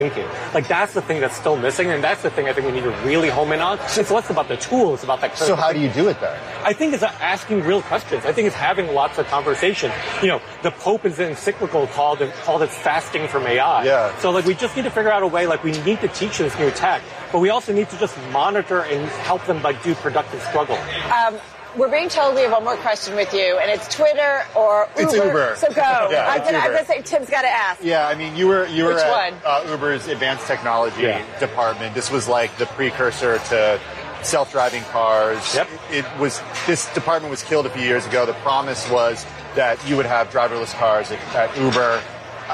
thinking. Like, that's the thing that's still missing, and that's the thing I think we need to really home in on. It's less about the tool, it's about that. So how do you do it then? I think it's asking real questions. I think it's having lots of conversation. You know, the Pope is encyclical called it fasting from AI. Yeah. So, like, we just need to figure out a way, like, we need to teach this new tech, but we also need to just monitor and help them, like, do productive struggle. We're being told we have one more question with you, and it's Twitter or Uber. It's Uber. So go. Yeah, I'm gonna say Tim's got to ask. Yeah, I mean, you were Which at Uber's advanced technology department. This was like the precursor to self-driving cars. Yep. This department was killed a few years ago. The promise was that you would have driverless cars at Uber.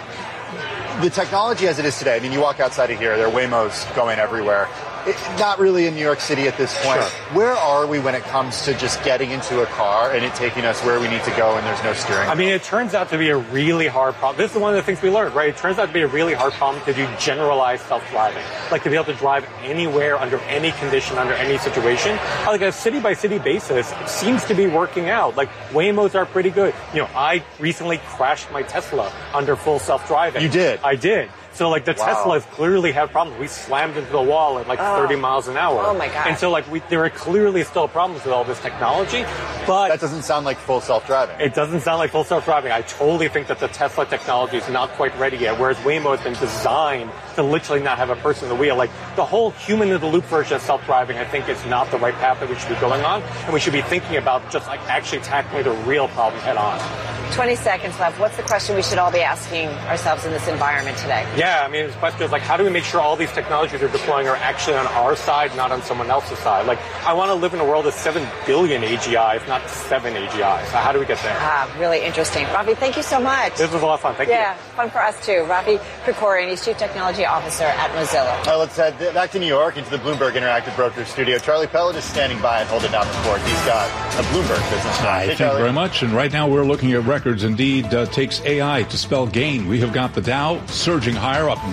The technology as it is today, I mean, you walk outside of here, there are Waymos going everywhere. Not really in New York City at this point. Sure. Where are we when it comes to just getting into a car and it taking us where we need to go and there's no steering? I mean, it turns out to be a really hard problem. This is one of the things we learned, right? It turns out to be a really hard problem to do generalized self-driving. Like, to be able to drive anywhere, under any condition, under any situation. Like, a city-by-city basis, it seems to be working out. Like, Waymos are pretty good. You know, I recently crashed my Tesla under full self-driving. You did? I did. So, like, the Teslas clearly have problems. We slammed into the wall at, like, 30 miles an hour. Oh, my God. And so, like, there are clearly still problems with all this technology, but... That doesn't sound like full self-driving. It doesn't sound like full self-driving. I totally think that the Tesla technology is not quite ready yet, whereas Waymo has been designed to literally not have a person in the wheel. Like, the whole human-in-the-loop version of self-driving, I think, is not the right path that we should be going on, and we should be thinking about just, like, actually tackling the real problem head-on. 20 seconds left. What's the question we should all be asking ourselves in this environment today? Yeah, I mean, the question is, like, how do we make sure all these technologies we're deploying are actually on our side, not on someone else's side? Like, I want to live in a world of 7 billion AGIs, not 7 AGIs. So how do we get there? Really interesting. Ravi, thank you so much. This was a lot of fun. Thank you. Yeah, fun for us too. Ravi Krikorian, he's Chief Technology Officer at Mozilla. Let's head back to New York into the Bloomberg Interactive Brokers studio. Charlie Pellet is standing by and holding down the fort. He's got a Bloomberg business. Thank you very much. And right now we're looking at records. Indeed, takes AI to spell gain. We have got the Dow surging higher, up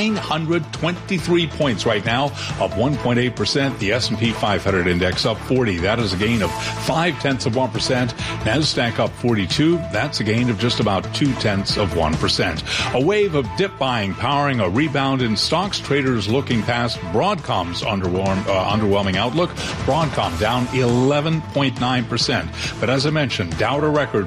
923 points right now, up 1.8%. The S&P 500 index up 40. That is a gain of 0.5%. NASDAQ up 42. That's a gain of just about 0.2%. A wave of dip buying powering a rebound in stocks. Traders looking past Broadcom's underwhelming outlook. Broadcom down 11.9%. But as I mentioned, Dow to record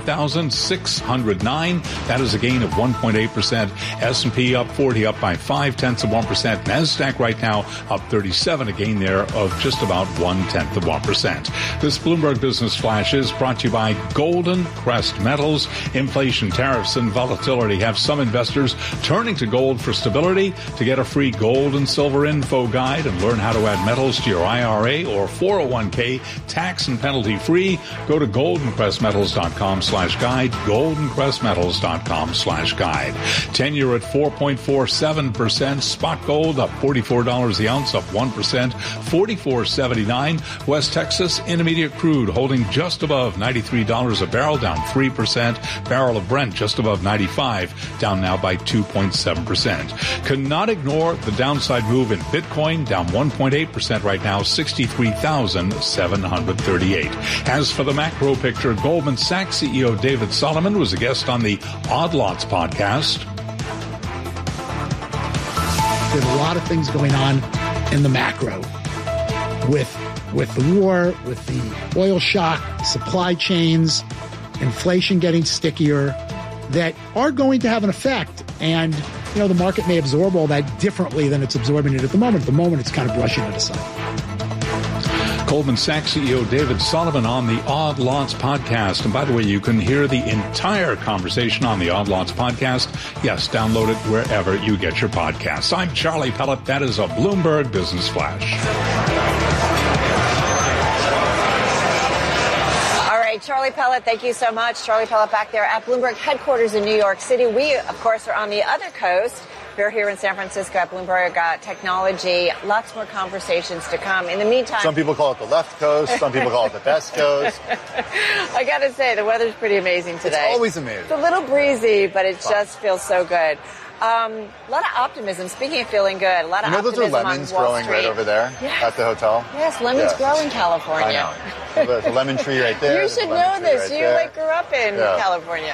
51,609. That is a gain of 1.8%. S&P up 40, up by 0.5%. NASDAQ right now up 37, a gain there of just about 0.1%. This Bloomberg Business Flash is brought to you by Golden Crest Metals. Inflation, tariffs, and volatility have some investors turning to gold for stability. To get a free gold and silver info guide and learn how to add metals to your IRA or 401k tax and penalty free, go to goldencrestmetals.com/guide, goldencrestmetals.com/guide. 10-year at 4.47%. Spot gold up $44 the ounce, up 1%, $44.79. West Texas Intermediate crude holding just above $93 a barrel, down 3%. Barrel of Brent just above 95, down now by 2.7%. Cannot ignore the downside move in Bitcoin, down 1.8% right now, 63,738. As for the macro picture, Goldman Sachs CEO David Solomon was a guest on the Odd Lots podcast. There's a lot of things going on in the macro with the war, with the oil shock, supply chains, inflation getting stickier, that are going to have an effect. And, you know, the market may absorb all that differently than it's absorbing it at the moment. At the moment, it's kind of brushing it aside. Goldman Sachs CEO David Solomon on the Odd Lots podcast. And by the way, you can hear the entire conversation on the Odd Lots podcast. Yes, download it wherever you get your podcasts. I'm Charlie Pellet. That is a Bloomberg Business Flash. All right, Charlie Pellet, thank you so much. Charlie Pellet back there at Bloomberg headquarters in New York City. We, of course, are on the other coast. We're here in San Francisco at Bloomberg Technology. Lots more conversations to come. In the meantime, some people call it the left coast. Some people call it the best coast. I got to say, the weather's pretty amazing today. It's always amazing. It's a little breezy, but it just feels so good. A lot of optimism. Speaking of feeling good, a lot of optimism. Those are lemons growing right over there at the hotel? Yes, lemons grow in California. I know. The lemon tree right there. You should know this. You grew up in California.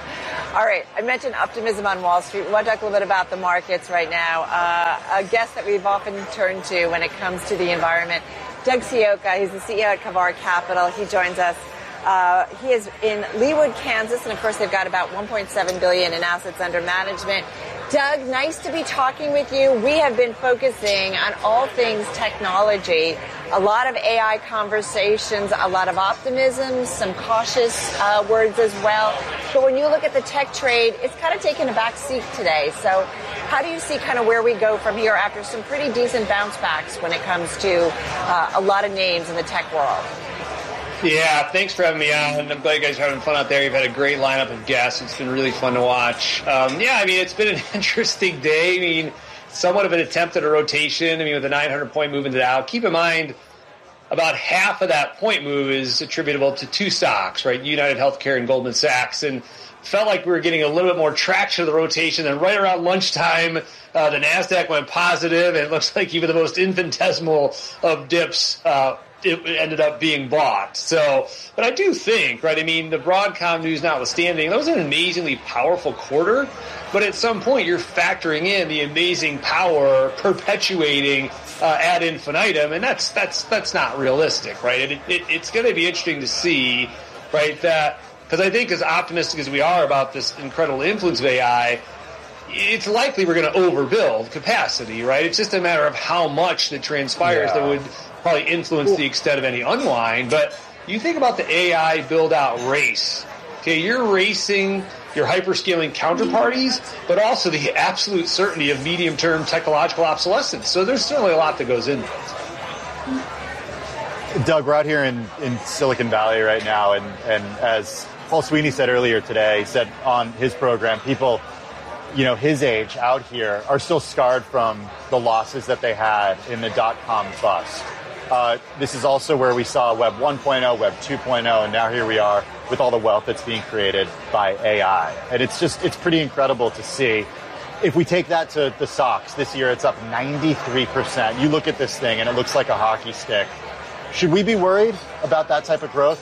All right, I mentioned optimism on Wall Street. We want to talk a little bit about the markets right now. A guest that we've often turned to when it comes to the environment, Doug Sioka. He's the CEO at Kavar Capital. He joins us. He is in Leawood, Kansas, and of course they've got about $1.7 billion in assets under management. Doug, nice to be talking with you. We have been focusing on all things technology, a lot of AI conversations, a lot of optimism, some cautious words as well. But when you look at the tech trade, it's kind of taken a back seat today. So how do you see kind of where we go from here after some pretty decent bounce backs when it comes to a lot of names in the tech world? Yeah, thanks for having me on. I'm glad you guys are having fun out there. You've had a great lineup of guests. It's been really fun to watch. It's been an interesting day. Somewhat of an attempt at a rotation. With a 900-point move in the Dow. Keep in mind, about half of that point move is attributable to two stocks, right? United Healthcare and Goldman Sachs. And felt like we were getting a little bit more traction of the rotation. Then right around lunchtime, the NASDAQ went positive, and it looks like even the most infinitesimal of dips it ended up being bought. But I do think, right, the Broadcom news notwithstanding, that was an amazingly powerful quarter, but at some point you're factoring in the amazing power perpetuating ad infinitum, and that's not realistic, right? It's going to be interesting to see, right, that, because I think as optimistic as we are about this incredible influence of AI, it's likely we're going to overbuild capacity, right? It's just a matter of how much that transpires that would probably influence the extent of any unwind. But you think about the AI build-out race. Okay, you're racing your hyperscaling counterparties, but also the absolute certainty of medium-term technological obsolescence. So there's certainly a lot that goes into it. Doug, we're out here in Silicon Valley right now, and as Paul Sweeney said earlier today, he said on his program, people his age out here are still scarred from the losses that they had in the dot-com bust. This is also where we saw Web 1.0, Web 2.0, and now here we are with all the wealth that's being created by AI. And it's pretty incredible to see. If we take that to the stocks, this year it's up 93%. You look at this thing and it looks like a hockey stick. Should we be worried about that type of growth?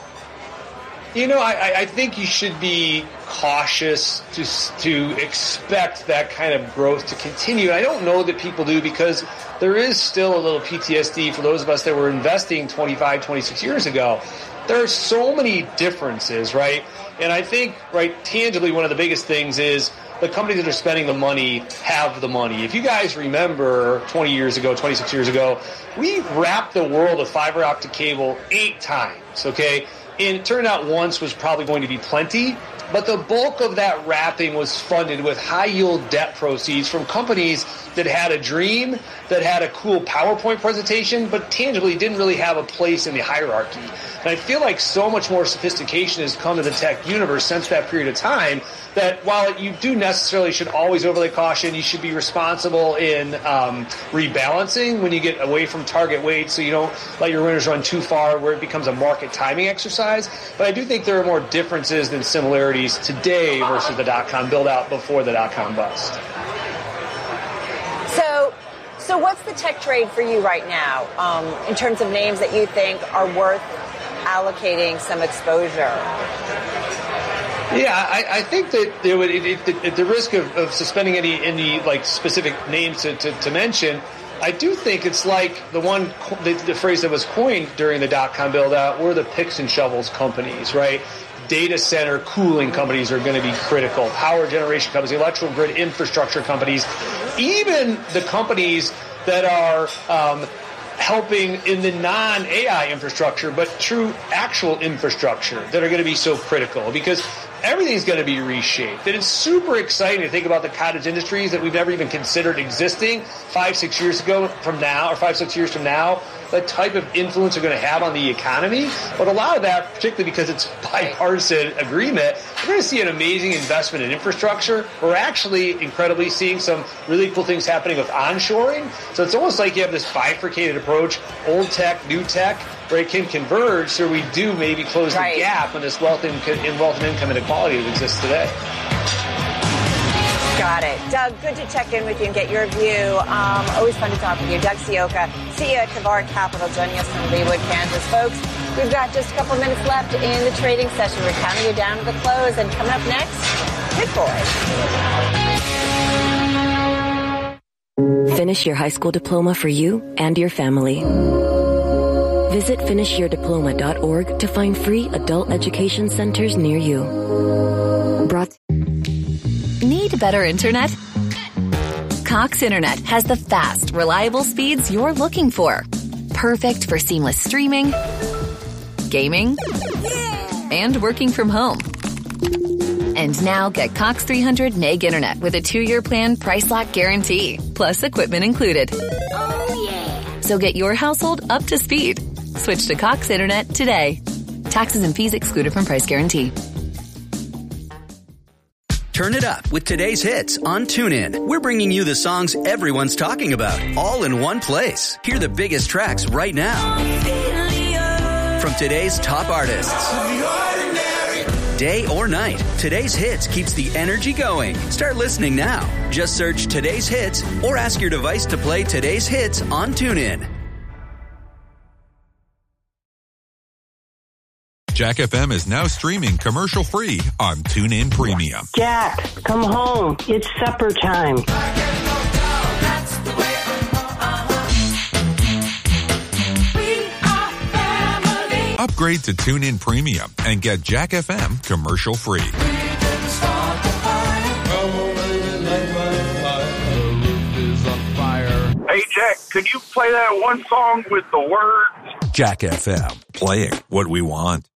I think you should be cautious to expect that kind of growth to continue. I don't know that people do, because there is still a little PTSD for those of us that were investing 25, 26 years ago. There are so many differences, right? And I think, right, tangibly, one of the biggest things is the companies that are spending the money have the money. If you guys remember 20 years ago, 26 years ago, we wrapped the world of fiber optic cable 8 times, okay? And it turned out once was probably going to be plenty, but the bulk of that wrapping was funded with high-yield debt proceeds from companies that had a dream, that had a cool PowerPoint presentation, but tangibly didn't really have a place in the hierarchy. And I feel like so much more sophistication has come to the tech universe since that period of time that while you do necessarily should always overlay caution, you should be responsible in rebalancing when you get away from target weight so you don't let your winners run too far where it becomes a market timing exercise. But I do think there are more differences than similarities today versus the dot-com build-out before the dot-com bust. So what's the tech trade for you right now in terms of names that you think are worth allocating some exposure? Yeah, I think that at the risk of suspending any like specific names to mention, I do think it's like the phrase that was coined during the dot-com build-out were the picks and shovels companies, right? Data center cooling companies are going to be critical. Power generation companies, electrical grid infrastructure companies, even the companies that are helping in the non-AI infrastructure, but true actual infrastructure that are going to be so critical because everything's going to be reshaped. And it's super exciting to think about the cottage industries that we've never even considered existing 5-6 years from now, the type of influence they're going to have on the economy. But a lot of that, particularly because it's bipartisan agreement, we're going to see an amazing investment in infrastructure. We're actually incredibly seeing some really cool things happening with onshoring. So it's almost like you have this bifurcated approach, old tech, new tech, where it can converge so we do maybe close the gap on this wealth and income inequality that exists today. Got it. Doug, good to check in with you and get your view. Always fun to talk with you. Doug Sioka, CEO at Kavar Capital, joining us from Leawood, Kansas. Folks, we've got just a couple minutes left in the trading session. We're counting you down to the close. And coming up next, Good boy. Finish your high school diploma for you and your family. Visit finishyourdiploma.org to find free adult education centers near you. Need better internet? Cox Internet has the fast, reliable speeds you're looking for. Perfect for seamless streaming, gaming, and working from home. And now get Cox 300 meg internet with a 2-year plan price lock guarantee, plus equipment included. Oh, yeah. So get your household up to speed. Switch to Cox Internet today. Taxes and fees excluded from price guarantee. Turn it up with today's hits on TuneIn. We're bringing you the songs everyone's talking about, all in one place. Hear the biggest tracks right now from today's top artists. Day or night, today's hits keeps the energy going. Start listening now. Just search today's hits or ask your device to play today's hits on TuneIn. Jack FM is now streaming commercial-free on TuneIn Premium. Jack, come home. It's supper time. Upgrade to TuneIn Premium and get Jack FM commercial-free. Hey, Jack, could you play that one song with the words? Jack FM, playing what we want.